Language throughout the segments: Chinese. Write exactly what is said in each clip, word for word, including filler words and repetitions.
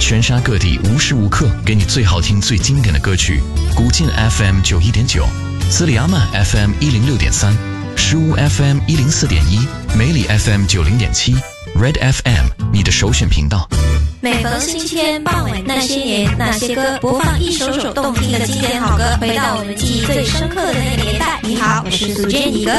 全沙各地无时无刻给你最好听最经典的歌曲。古晋 F M 九一点九，斯里阿曼 F M 一零六点三，石屋 F M 一零四点一，梅里 F M 九零点七，Red F M 你的首选频道。 每逢星期天傍晚，那些年那些歌，播放一首首动听的经典好歌，回到我们记忆最深刻的那个年代。你好，我是苏建怡哥。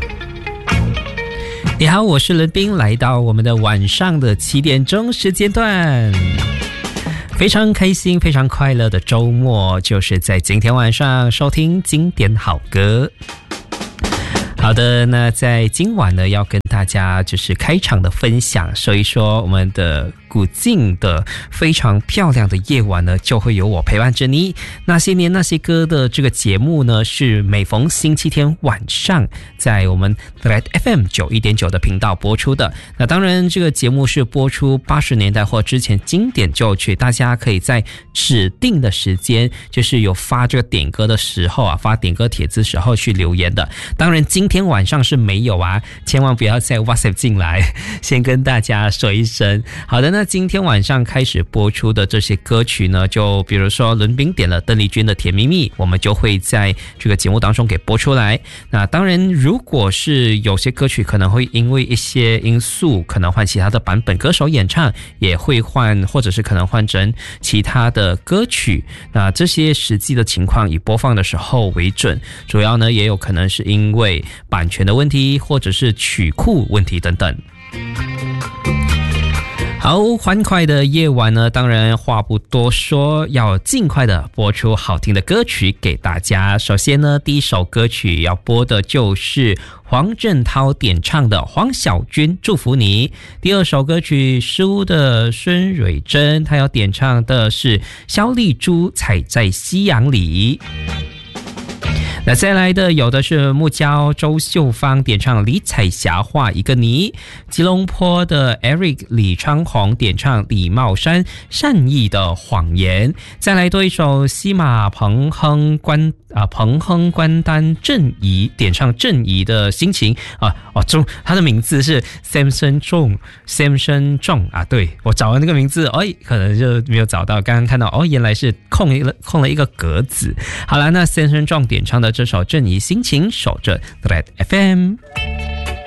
你好，我是伦斌，来到我们的晚上的七点钟时间段，非常开心非常快乐的周末，就是在今天晚上收听经典好歌。好的，那在今晚呢，要跟大家就是开场的分享，说一说我们的古晋的非常漂亮的夜晚呢，就会有我陪伴着你。那些年那些歌的这个节目呢，是每逢星期天晚上在我们 Red F M 九一点九的频道播出的。那当然，这个节目是播出八十年代或之前经典旧曲，大家可以在指定的时间，就是有发这个点歌的时候啊，发点歌帖子时候去留言的。当然，今天晚上是没有啊，千万不要再 WhatsApp 进来，先跟大家说一声。好的，那今天晚上开始播出的这些歌曲呢，就比如说伦斌点了邓丽君的《甜蜜蜜》，我们就会在这个节目当中给播出来。那当然，如果是有些歌曲可能会因为一些因素可能换其他的版本，歌手演唱也会换，或者是可能换成其他的歌曲。那这些实际的情况以播放的时候为准，主要呢也有可能是因为版权的问题，或者是曲库问题等等。好，欢快的夜晚呢，当然话不多说，要尽快的播出好听的歌曲给大家。首先呢，第一首歌曲要播的就是黄振涛点唱的《黄小军祝福你》。第二首歌曲失误的孙蕊珍，她要点唱的是萧丽珠《踩在夕阳里》。那再来的有的是木胶周秀芳点唱李彩霞画一个你，吉隆坡的 Eric 李昌宏点唱李茂山善意的谎言。再来多一首西马彭亨关啊彭亨关丹郑怡点唱郑怡的心情啊哦中他的名字是 Samson Zhong Samson Zhong 啊，对，我找了那个名字哎可能就没有找到，刚刚看到哦原来是空了空了一个格子。好了，那 Samson Zhong 点唱的这首郑怡心情，守着 Red F M。